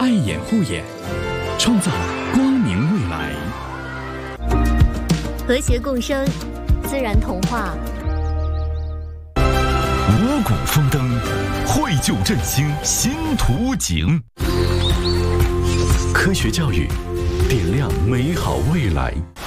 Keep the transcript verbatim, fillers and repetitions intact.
爱眼护眼，创造光明未来。 和谐共生，自然童话。 五谷丰登，绘就振兴新图景。科学教育，点亮美好未来。